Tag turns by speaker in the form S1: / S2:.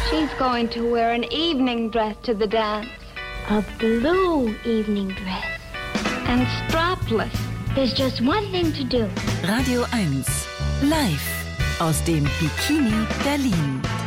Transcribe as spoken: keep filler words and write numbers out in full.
S1: She's going to wear an evening dress to the dance.
S2: A blue evening dress.
S1: And strapless.
S2: There's just one thing to do.
S3: Radio eins. Live aus dem Bikini Berlin.